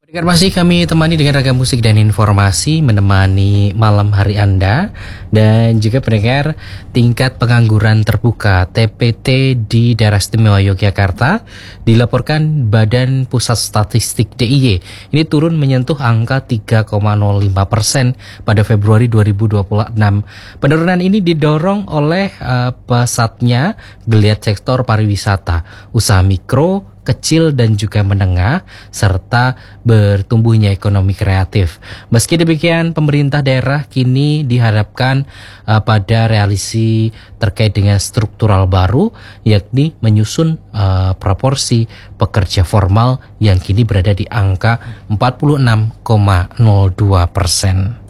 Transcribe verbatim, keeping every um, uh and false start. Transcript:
Pendengar, masih kami temani dengan ragam musik dan informasi menemani malam hari Anda. Dan juga pendengar, tingkat pengangguran terbuka T P T di Daerah Istimewa Yogyakarta dilaporkan Badan Pusat Statistik D I Y ini turun menyentuh angka tiga koma nol lima persen pada Februari dua ribu dua puluh enam. Penurunan ini didorong oleh uh, pesatnya geliat sektor pariwisata, usaha mikro, kecil dan juga menengah, serta bertumbuhnya ekonomi kreatif. Meski demikian, pemerintah daerah kini diharapkan uh, pada realisi terkait dengan struktural baru, yakni menyusun uh, proporsi pekerja formal yang kini berada di angka empat puluh enam koma nol dua persen.